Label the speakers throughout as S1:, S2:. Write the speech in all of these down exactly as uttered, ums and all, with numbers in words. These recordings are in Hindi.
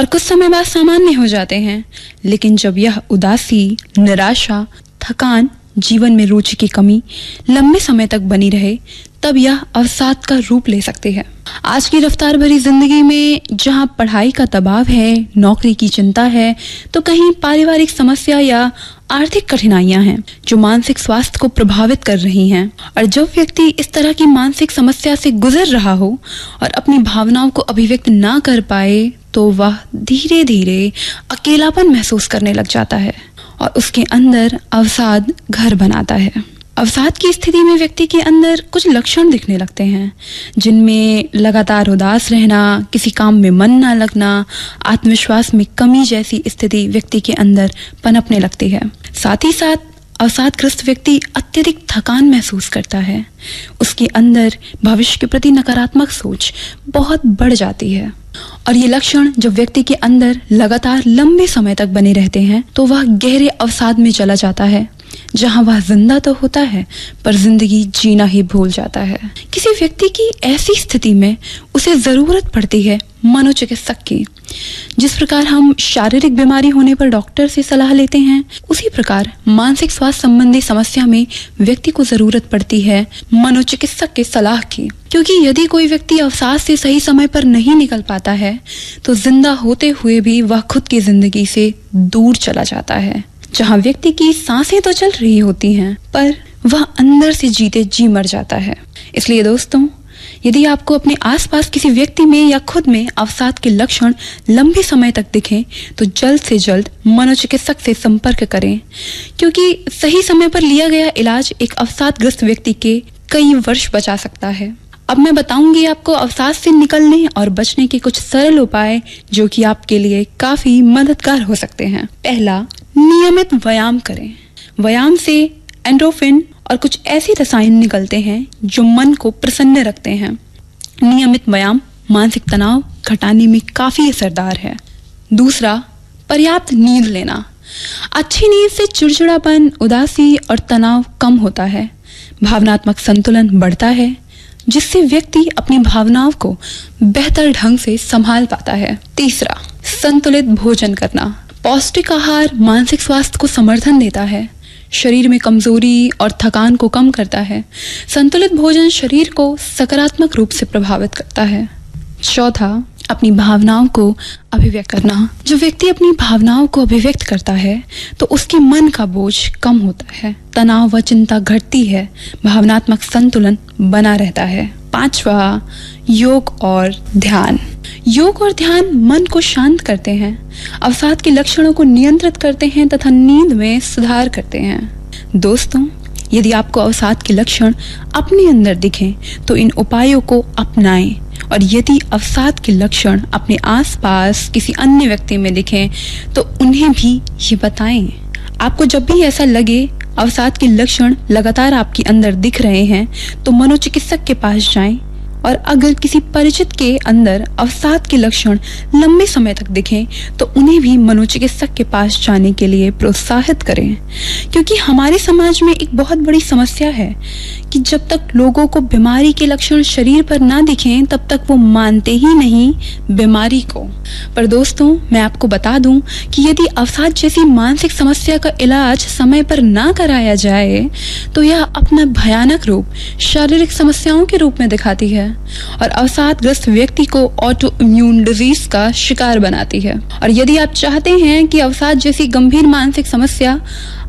S1: और कुछ समय बाद सामान्य हो जाते हैं। लेकिन जब यह उदासी, निराशा, थकान, जीवन में रुचि की कमी लंबे समय तक बनी रहे, तब यह अवसाद का रूप ले सकती है। आज की रफ्तार भरी जिंदगी में जहां पढ़ाई का दबाव है, नौकरी की चिंता है, तो कहीं पारिवारिक समस्या या आर्थिक कठिनाइयां हैं जो मानसिक स्वास्थ्य को प्रभावित कर रही हैं। और जब व्यक्ति इस तरह की मानसिक समस्या से गुजर रहा हो और अपनी भावनाओं को अभिव्यक्त ना कर पाए, तो वह धीरे धीरे अकेलापन महसूस करने लग जाता है और उसके अंदर अवसाद घर बनाता है। अवसाद की स्थिति में व्यक्ति के अंदर कुछ लक्षण दिखने लगते हैं, जिनमें लगातार उदास रहना, किसी काम में मन ना लगना, आत्मविश्वास में कमी जैसी स्थिति व्यक्ति के अंदर पनपने लगती है। साथ ही साथ अवसादग्रस्त व्यक्ति अत्यधिक थकान महसूस करता है। उसके अंदर भविष्य के प्रति नकारात्मक सोच बहुत बढ़ जाती है। और ये लक्षण जब व्यक्ति के अंदर लगातार लंबे समय तक बने रहते हैं, तो वह गहरे अवसाद में चला जाता है, जहां वह जिंदा तो होता है पर जिंदगी जीना ही भूल जाता है। किसी व्यक्ति की ऐसी स्थिति में उसे जरूरत पड़ती है मनोचिकित्सक की। जिस प्रकार हम शारीरिक बीमारी होने पर डॉक्टर से सलाह लेते हैं, उसी प्रकार मानसिक स्वास्थ्य संबंधी समस्या में व्यक्ति को जरूरत पड़ती है मनोचिकित्सक के सलाह की। क्योंकि यदि कोई व्यक्ति अवसाद से सही समय पर नहीं निकल पाता है, तो जिंदा होते हुए भी वह खुद की जिंदगी से दूर चला जाता है। जहां व्यक्ति की सांसें तो चल रही होती हैं, पर वह अंदर से जीते जी मर जाता है। इसलिए दोस्तों, यदि आपको अपने आसपास किसी व्यक्ति में या खुद में अवसाद के लक्षण लंबे समय तक दिखें, तो जल्द से जल्द मनोचिकित्सक से संपर्क करें, क्योंकि सही समय पर लिया गया इलाज एक अवसादग्रस्त व्यक्ति के कई वर्ष बचा सकता है। अब मैं बताऊंगी आपको अवसाद से निकलने और बचने के कुछ सरल उपाय, जो कि आपके लिए काफी मददगार हो सकते हैं। पहला, नियमित व्यायाम करें। व्यायाम से एंडोर्फिन और कुछ ऐसे रसायन निकलते हैं जो मन को प्रसन्न रखते हैं। नियमित व्यायाम मानसिक तनाव घटाने में काफी असरदार है। दूसरा, पर्याप्त नींद लेना। अच्छी नींद से चिड़चिड़ापन, उदासी और तनाव कम होता है। भावनात्मक संतुलन बढ़ता है, जिससे व्यक्ति अपनी भावनाओं को बेहतर ढंग से संभाल पाता है। तीसरा, संतुलित भोजन करना। पौष्टिक आहार मानसिक स्वास्थ्य को समर्थन देता है, शरीर में कमजोरी और थकान को कम करता है। संतुलित भोजन शरीर को सकारात्मक रूप से प्रभावित करता है। चौथा, अपनी भावनाओं को अभिव्यक्त करना। जो व्यक्ति अपनी भावनाओं को अभिव्यक्त करता है, तो उसके मन का बोझ कम होता है, तनाव व चिंता घटती है, भावनात्मक संतुलन बना रहता है। पांचवा, योग और ध्यान। योग और ध्यान मन को शांत करते हैं, अवसाद के लक्षणों को नियंत्रित करते हैं तथा नींद में सुधार करते हैं। दोस्तों, यदि आपको अवसाद के लक्षण अपने अंदर दिखें, तो इन उपायों को अपनाएं। और यदि अवसाद के लक्षण अपने आसपास किसी अन्य व्यक्ति में दिखें, तो उन्हें भी ये बताएं। आपको जब भी ऐसा लगे अवसाद के लक्षण लगातार आपके अंदर दिख रहे हैं, तो मनोचिकित्सक के पास जाएं। और अगर किसी परिचित के अंदर अवसाद के लक्षण लंबे समय तक दिखें, तो उन्हें भी मनोचिकित्सक के पास जाने के लिए प्रोत्साहित करें। क्योंकि हमारे समाज में एक बहुत बड़ी समस्या है कि जब तक लोगों को बीमारी के लक्षण शरीर पर ना दिखें, तब तक वो मानते ही नहीं बीमारी को। पर दोस्तों, मैं आपको बता दूं कि यदि अवसाद जैसी मानसिक समस्या का इलाज समय पर ना कराया जाए, तो यह अपना भयानक रूप शारीरिक समस्याओं के रूप में दिखाती है और अवसादग्रस्त व्यक्ति को ऑटो इम्यून डिजीज का शिकार बनाती है। और यदि आप चाहते हैं कि अवसाद जैसी गंभीर मानसिक समस्या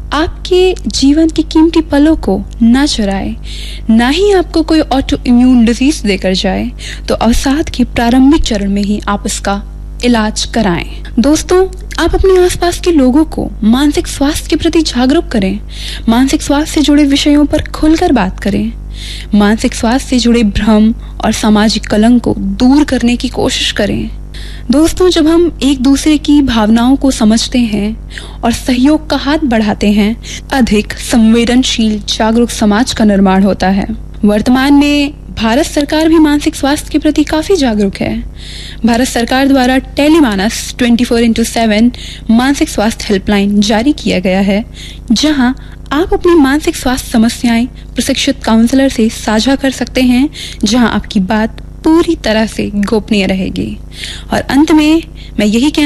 S1: आपके जीवन की कीमती पलों को ना चुराए, ना ही आपको कोई ऑटो इम्यून डिजीज देकर जाए, तो अवसाद के प्रारंभिक चरण में ही आप इसका इलाज कराएं। दोस्तों, आप अपने आसपास के लोगों को मानसिक स्वास्थ्य के प्रति जागरूक करें। मानसिक स्वास्थ्य से जुड़े विषयों पर खुलकर बात करें। मानसिक स्वास्थ्य से जुड़े भ्रम और सामाजिक कलंक को दूर करने की कोशिश करें। दोस्तों, जब हम एक दूसरे की भावनाओं को समझते हैं और सहयोग का हाथ बढ़ाते हैं, अधिक संवेदनशील जागरूक समाज का निर्माण होता है। वर्तमान में भारत सरकार भी मानसिक स्वास्थ्य के प्रति काफी जागरूक है। भारत सरकार द्वारा Tele-MANAS twenty four into seven मानसिक स्वास्थ्य हेल्पलाइन जारी किया गया है, जहां आप अपनी मानसिक स्वास्थ्य समस्याएं प्रशिक्षित काउंसलर से साझा कर सकते हैं, जहां आपकी बात पूरी तरह से गोपनीय रहेगी। और अंत में मैं यही कहना